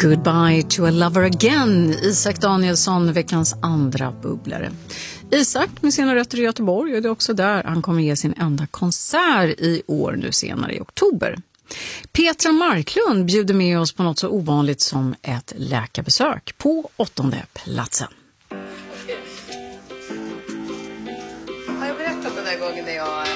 Goodbye to a lover again. Isak Danielsson, veckans andra bubblare. Isak med sina rötter i Göteborg, och det är också där han kommer ge sin enda konsert i år nu senare i oktober. Petra Marklund bjuder med oss på något så ovanligt som ett läkarbesök på 8:e platsen.